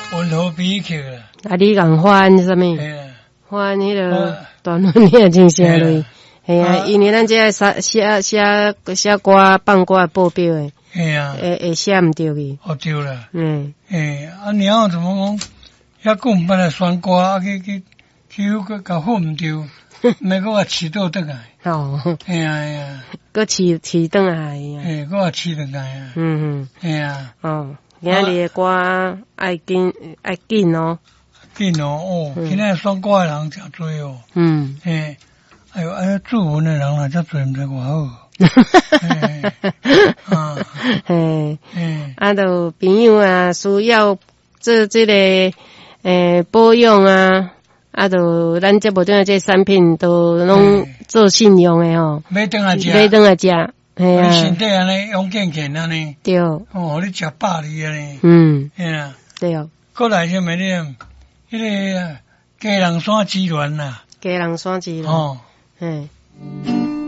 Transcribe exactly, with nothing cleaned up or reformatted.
温和比去啦。 啊，你共翻什么？翻迄个段落你也真声类。嘿啊，因为咱这写写写写歌放歌报表诶， 嘿啊， 会会写毋对去。 哦对啦， 嗯， 诶，啊娘怎么讲？遐久毋捌来选歌，啊去去去个甲混毋对，免搁甲饲倒转来。 哦， 嘿啊嘿啊， 搁饲饲转来啊。 嘿，搁甲饲转来啊。 嗯嗯， 嘿啊。 哦，今日诶歌爱紧爱紧哦。 紧哦，哦，今仔选歌诶人诚多哦。嗯。嘿。哎呦，哎，作文的人啊，遮多毋知偌好。 啊，嘿，啊，就朋友啊，需要做这个诶保养啊，啊，就咱这部顶这产品都拢做信用的吼。 买顿来食， 买顿来食，嘿啊。 你身体安尼勇健健安尼。 对。 哦，你食饱哩安尼。 嗯。 嘿啊。 对。 过来什么呢？迄个鸡人山鸡卵呐。 鸡人山鸡卵。哦。嗯。